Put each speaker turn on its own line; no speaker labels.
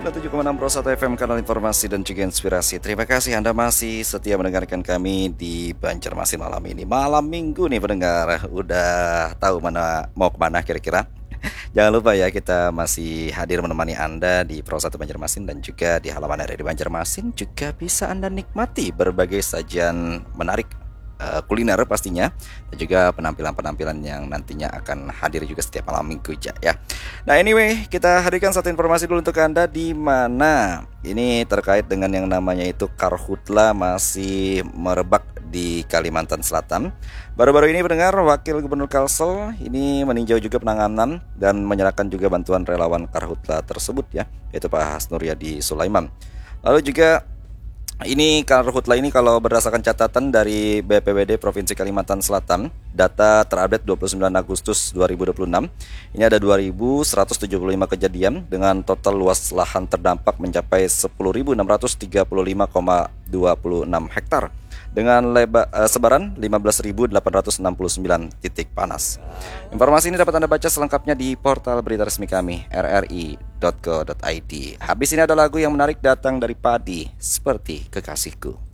97,6 Pro 1 FM, kanal informasi dan juga inspirasi. Terima kasih Anda masih setia mendengarkan kami di Banjarmasin malam ini. Malam Minggu nih pendengar, udah tahu mana mau kemana kira-kira? Jangan lupa ya, kita masih hadir menemani Anda di Pro 1 Banjarmasin dan juga di halaman area di Banjarmasin. Juga bisa Anda nikmati berbagai sajian menarik, kuliner pastinya, dan juga penampilan-penampilan yang nantinya akan hadir juga setiap malam minggu ya. Nah anyway, kita hadirkan satu informasi dulu untuk Anda, di mana ini terkait dengan yang namanya itu karhutla masih merebak di Kalimantan Selatan. Baru-baru ini pendengar, Wakil Gubernur Kalsel ini meninjau juga penanganan dan menyerahkan juga bantuan relawan karhutla tersebut ya, yaitu Pak Hasnuryadi Sulaiman. Lalu juga ini karhutla ini kalau berdasarkan catatan dari BPBD Provinsi Kalimantan Selatan, data terupdate 29 Agustus 2026, ini ada 2.175 kejadian dengan total luas lahan terdampak mencapai 10.635,26 hektar dengan sebaran 15.869 titik panas. Informasi ini dapat Anda baca selengkapnya di portal berita resmi kami, rri.co.id. Habis ini ada lagu yang menarik datang dari Padi, Seperti Kekasihku.